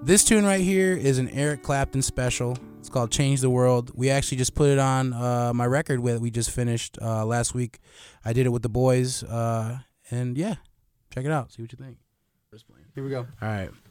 This tune right here is an Eric Clapton special. It's called Change the World. We actually just put it on my record that we just finished last week. I did it with the boys. And yeah, check it out. See what you think. Here we go. All right.